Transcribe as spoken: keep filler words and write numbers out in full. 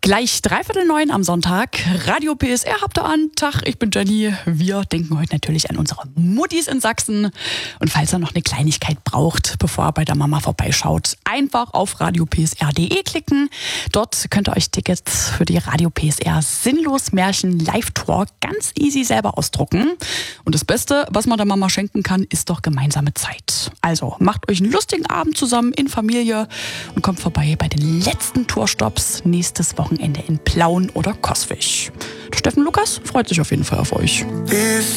Gleich dreiviertel neun am Sonntag. Radio P S R habt ihr an. Tag, ich bin Jenny. Wir denken heute natürlich an unsere Muttis in Sachsen. Und falls ihr noch eine Kleinigkeit braucht, bevor ihr bei der Mama vorbeischaut, einfach auf radio p s r punkt d e klicken. Dort könnt ihr euch Tickets für die Radio P S R Sinnlos Märchen Live-Tour ganz easy selber ausdrucken. Und das Beste, was man der Mama schenken kann, ist doch gemeinsame Zeit. Also macht euch einen lustigen Abend zusammen in Familie und kommt vorbei bei den letzten Tourstops nächstes Wochenende in Plauen oder Coswig. Der Steffen Lukas freut sich auf jeden Fall auf euch. Ist